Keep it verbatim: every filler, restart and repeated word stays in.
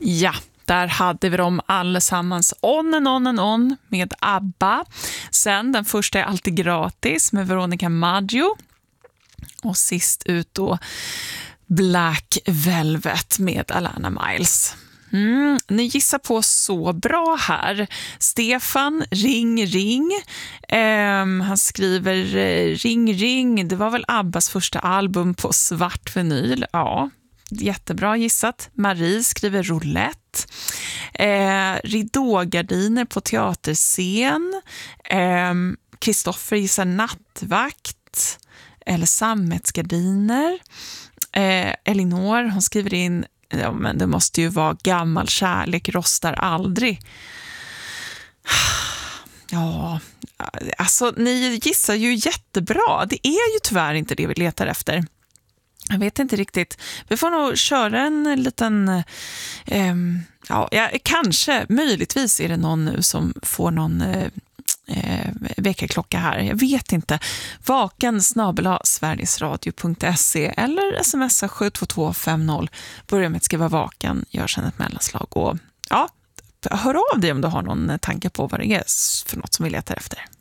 Ja, där hade vi dem allesammans. On and on and on med ABBA. Sen den första är alltid gratis med Veronica Maggio. Och sist ut då Black Velvet med Alana Miles. Mm, ni gissar på så bra här. Stefan, ring, ring. Um, han skriver ring, ring. Det var väl Abbas första album på svart vinyl. Ja, jättebra gissat. Marie skriver roulette. Eh, ridågardiner på teaterscen. Kristoffer eh, gissar nattvakt. Eller sammetsgardiner. Eh, Elinor, hon skriver in ja, men det måste ju vara gammal kärlek rostar aldrig. Ja, alltså ni gissar ju jättebra. Det är ju tyvärr inte det vi letar efter. Jag vet inte riktigt. Vi får nog köra en liten eh, ja, kanske, möjligtvis är det någon nu som får någon eh, eh, väckarklocka här. Jag vet inte. Vaken snabel-a sverigesradio punkt se eller smsa sju två två fem noll. Börja med att skriva vaken, gör sedan ett mellanslag och ja, hör av dig om du har någon tanke på vad det är för något som vi letar efter.